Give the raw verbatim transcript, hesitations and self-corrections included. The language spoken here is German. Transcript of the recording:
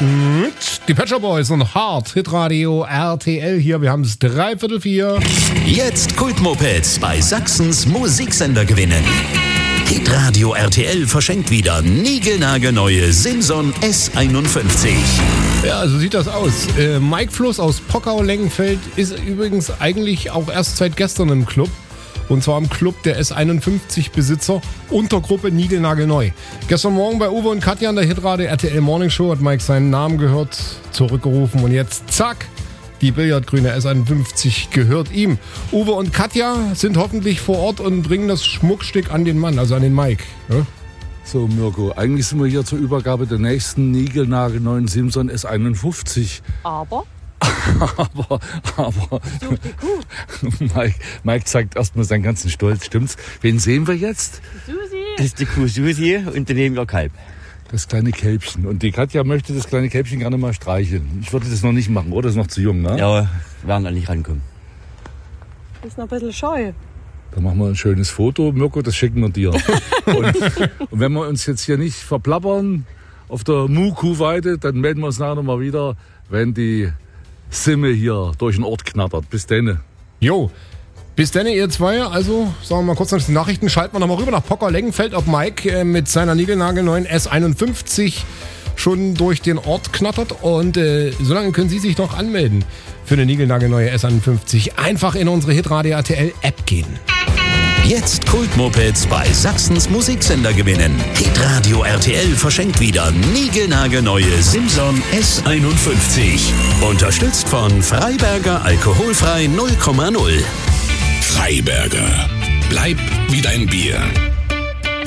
Die Pet Shop Boys und Hard Hitradio R T L hier. Wir haben es dreiviertel vier. Jetzt Kultmopeds bei Sachsens Musiksender gewinnen. Hitradio R T L verschenkt wieder niegelnagelneue Simson S einundfünfzig. Ja, so sieht das aus. Äh, Mike Fluss aus Pockau-Lengenfeld ist übrigens eigentlich auch erst seit gestern im Club. Und zwar im Club der S einundfünfzig-Besitzer, Untergruppe Niegelnagelneu. Gestern Morgen bei Uwe und Katja in der Hitradio R T L Morning Show hat Mike seinen Namen gehört, zurückgerufen und jetzt zack, die billardgrüne S einundfünfzig gehört ihm. Uwe und Katja sind hoffentlich vor Ort und bringen das Schmuckstück an den Mann, also an den Mike. Ja? So, Mirko, eigentlich sind wir hier zur Übergabe der nächsten niegelnagelneuen Simson S einundfünfzig. Aber? aber, aber, Such die Kuh. Mike, Mike zeigt erstmal seinen ganzen Stolz, stimmt's? Wen sehen wir jetzt? Susi. Das ist die Kuh Susi und daneben ihr Kalb. Das kleine Kälbchen. Und die Katja möchte das kleine Kälbchen gerne mal streicheln. Ich würde das noch nicht machen, oder? Das ist noch zu jung, ne? Ja, wir werden da nicht rankommen. Ist noch ein bisschen scheu. Da machen wir ein schönes Foto, Mirko, das schicken wir dir. und, und wenn wir uns jetzt hier nicht verplappern auf der Muku-Weide, dann melden wir uns nachher nochmal wieder, wenn die Simme hier durch den Ort knattert. Bis denne. Jo, bis denne ihr zwei. Also, sagen wir mal kurz nach den Nachrichten, schalten wir nochmal rüber nach Pockau-Lengenfeld, ob Mike äh, mit seiner niegelnagelneuen S einundfünfzig schon durch den Ort knattert. Und äh, solange können Sie sich noch anmelden für eine niegelnagelneue S einundfünfzig. Einfach in unsere Hitradio R T L App gehen. Jetzt Kultmopeds bei Sachsens Musiksender gewinnen. Hitradio R T L verschenkt wieder niegelnagelneue Simson S einundfünfzig. Unterstützt von Freiberger Alkoholfrei null Komma null. Freiberger. Bleib wie dein Bier.